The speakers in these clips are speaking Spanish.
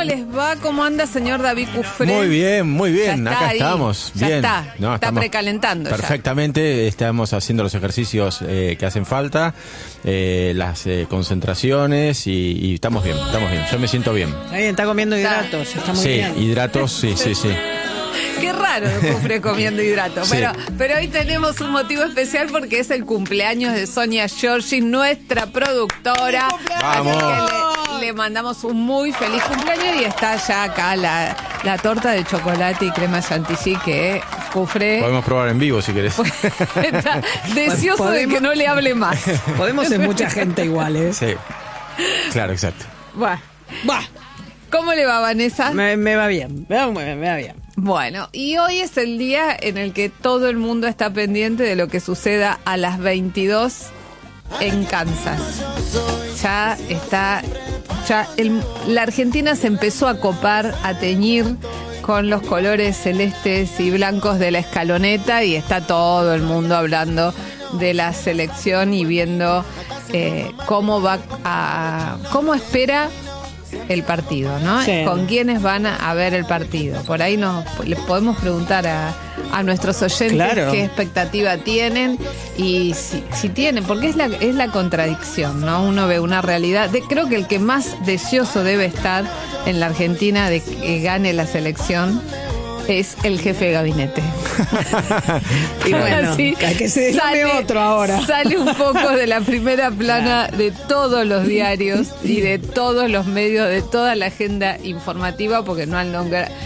les va? ¿Cómo anda, señor David Cufré? Muy bien. Acá ahí. estamos. Ya Bien. está. No, Está estamos precalentando. perfectamente. Ya. Estamos haciendo los ejercicios que hacen falta, las concentraciones y estamos bien. Yo me siento bien. Está bien, está comiendo hidratos. Está muy bien. Hidratos, sí. Qué raro Cufré comiendo hidratos. Sí. Pero hoy tenemos un motivo especial porque es el cumpleaños de Sonia Giorgi, nuestra productora. ¡Vamos! Así que le mandamos un muy feliz cumpleaños y está ya acá la torta de chocolate y crema chantilly que Cufré Podemos probar en vivo si querés. está deseoso de que no le hable más. Podemos ser mucha gente igual, ¿eh? Sí. Claro, exacto. Bueno, Va. ¿cómo le va, Vanessa? Me va bien. Me va bien. Bueno, y hoy es el día en el que todo el mundo está pendiente de lo que suceda a las 22 en Kansas. La Argentina se empezó a copar, a teñir con los colores celestes y blancos de la escaloneta y está todo el mundo hablando de la selección y viendo cómo espera el partido, ¿no? Sí. Con quiénes van a ver el partido. Por ahí les podemos preguntar a nuestros oyentes Claro. qué expectativa tienen y si tienen, porque es la contradicción, ¿no? Uno ve una realidad. Creo que el que más deseoso debe estar en la Argentina de que gane la selección es el jefe de gabinete. Y bueno, Así, que se llame otro ahora. Sale un poco de la primera plana de todos los diarios y de todos los medios, de toda la agenda informativa, porque no han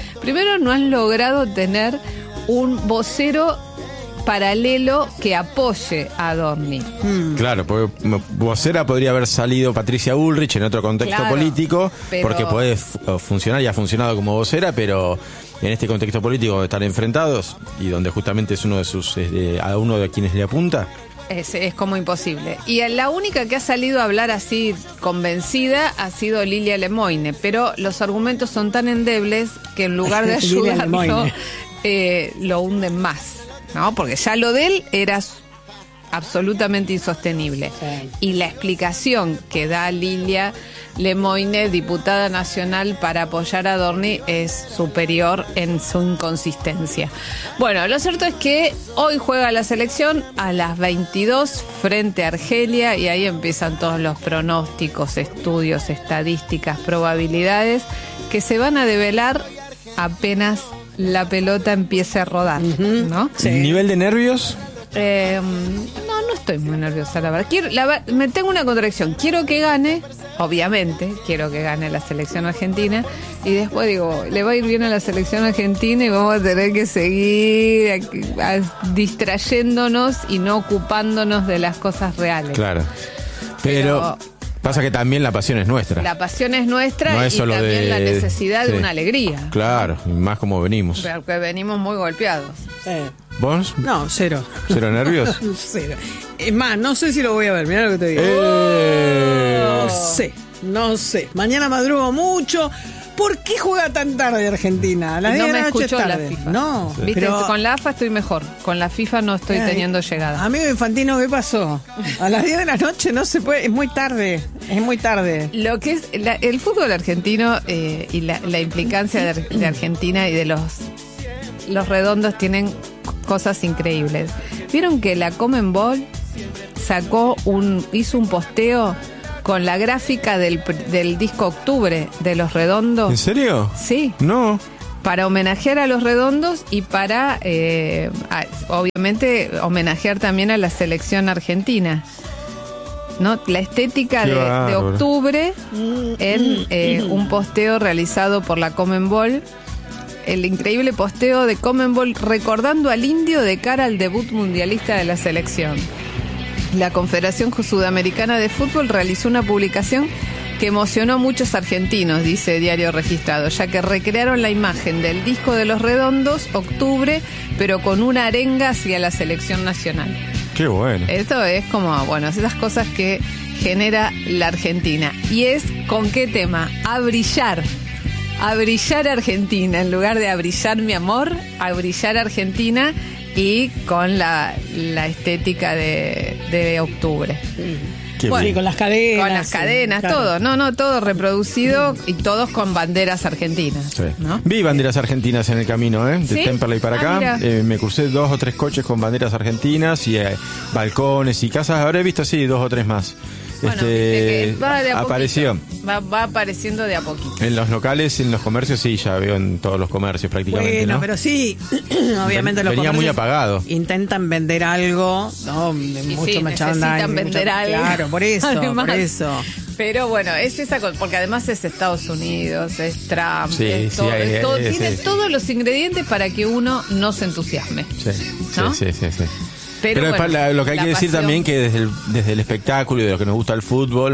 logrado tener un vocero paralelo que apoye a Adorni. Claro, porque vocera podría haber salido Patricia Bullrich en otro contexto Claro, político, pero- porque puede funcionar y ha funcionado como vocera, pero en este contexto político donde están enfrentados y donde justamente es uno de sus a uno de quienes le apunta. Es como imposible. Y la única que ha salido a hablar así convencida ha sido Lilia Lemoine, pero los argumentos son tan endebles que en lugar de Lilia ayudarlo, Lemoine. lo hunden más, ¿no? Porque ya lo de él era absolutamente insostenible. Sí. Y la explicación que da Lilia Lemoine, diputada nacional para apoyar a Adorni, es superior en su inconsistencia. Bueno, lo cierto es que hoy juega la selección a las 22 frente a Argelia y ahí empiezan todos los pronósticos, estudios, estadísticas, probabilidades que se van a develar apenas la pelota empiece a rodar, ¿no? Sí. ¿Nivel de nervios? No estoy muy nerviosa, la verdad. Me tengo una contradicción. Quiero que gane, obviamente, quiero que gane la selección argentina. Y después digo, le va a ir bien a la selección argentina y vamos a tener que seguir distrayéndonos y no ocupándonos de las cosas reales. Claro. Pero pasa que también la pasión es nuestra. La pasión es nuestra No es y solo también la necesidad de sí. una alegría. Claro, y más como venimos. Porque venimos muy golpeados. ¿Vos? No, cero. ¿Cero nervios? Cero. Es más, no sé si lo voy a ver. Mirá lo que te digo. No sé. Mañana madrugo mucho. ¿Por qué juega tan tarde Argentina? A las 10 No de me la noche es escuchó la tarde. FIFA. No, Viste, pero con la AFA estoy mejor. Con la FIFA no estoy teniendo llegada. Amigo Infantino, ¿qué pasó? A las 10 de la noche no se puede. Es muy tarde. Es muy tarde. Lo que es el fútbol argentino y la implicancia de Argentina y de los redondos tienen cosas increíbles. ¿Vieron que la Conmebol hizo un posteo con la gráfica del disco Octubre de los Redondos? ¿En serio? Sí. No. Para homenajear a los Redondos y para, obviamente, homenajear también a la selección argentina. ¿No? La estética Qué de bárbaro. Octubre en un posteo realizado por la Conmebol. El increíble posteo de Conmebol recordando al indio de cara al debut mundialista de la selección. La Confederación Sudamericana de Fútbol realizó una publicación que emocionó a muchos argentinos, dice Diario Registrado, ya que recrearon la imagen del disco de los Redondos, Octubre, pero con una arenga hacia la selección nacional. Qué bueno. Esto es como, bueno, esas cosas que genera la Argentina. Y es, ¿con qué tema? A brillar Argentina, en lugar de a brillar mi amor, a brillar Argentina y con la estética de Octubre. Qué Bueno, bien. y con las cadenas. Con las cadenas, claro. todo. No, todo reproducido y todos con banderas argentinas. Sí. ¿no? Vi banderas argentinas en el camino, de ¿Sí? Temperley para acá. Mira. Me crucé 2 o 3 coches con banderas argentinas y balcones y casas. Habré visto, sí, 2 o 3 más. Bueno, viste que va de a apareció. poquito. Va apareciendo de a poquito. En los locales, en los comercios, sí, ya veo en todos los comercios prácticamente, Bueno, ¿no? pero sí, obviamente los Venía muy comercios apagado. intentan vender algo, ¿no? Y Mucho sí, merchandising, necesitan vender mucho- algo. Claro, por eso, Además. por eso. Pero bueno, es esa cosa, porque además es Estados Unidos, es Trump, Sí, es sí, todo, hay- tiene sí. todos los ingredientes para que uno no se entusiasme. Sí, ¿No? sí. Pero, Pero bueno, lo que hay la que decir pasión- también que desde el espectáculo y de lo que nos gusta el fútbol,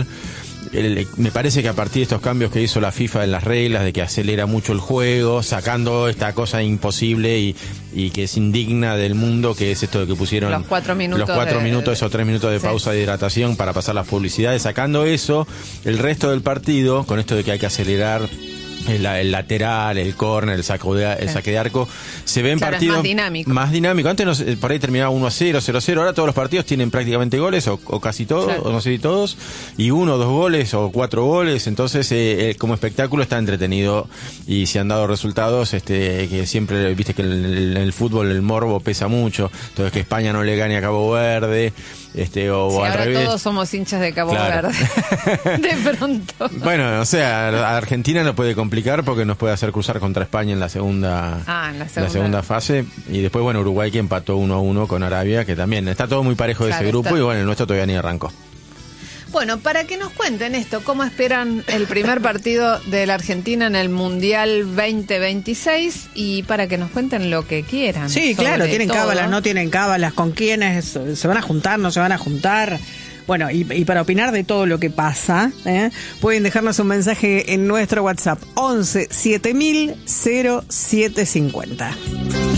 me parece que a partir de estos cambios que hizo la FIFA en las reglas, de que acelera mucho el juego, sacando esta cosa imposible y que es indigna del mundo, que es esto de que pusieron Los 4 minutos los 4 de- minutos o 3 minutos de Sí. pausa de hidratación para pasar las publicidades, sacando eso, el resto del partido, con esto de que hay que acelerar el lateral, el córner, el saque de arco, se ven Claro, es partidos más dinámico. más dinámico. Antes por ahí terminaba 1-0, 0-0, ahora todos los partidos tienen prácticamente goles, o casi todos, Claro. o no sé si todos, y 1 o 2 goles, o 4 goles, entonces como espectáculo está entretenido, y se han dado resultados, que siempre, viste que en el fútbol el morbo pesa mucho, entonces que España no le gane a Cabo Verde, o Sí, al ahora revés. todos somos hinchas de Cabo Claro. Verde. De pronto. Bueno, o sea, a Argentina nos puede complicar porque nos puede hacer cruzar contra España en la segunda, En la segunda fase. Y después, bueno, Uruguay que empató 1-1 con Arabia, que también está todo muy parejo de Claro, ese grupo. está. Y bueno, el nuestro todavía ni arrancó. Bueno, para que nos cuenten esto, ¿cómo esperan el primer partido de la Argentina en el Mundial 2026? Y para que nos cuenten lo que quieran. Sí, claro, sobre tienen todo. cábalas, no tienen cábalas, con quiénes se van a juntar, no se van a juntar. Bueno, y para opinar de todo lo que pasa, pueden dejarnos un mensaje en nuestro WhatsApp 11 7000 0750.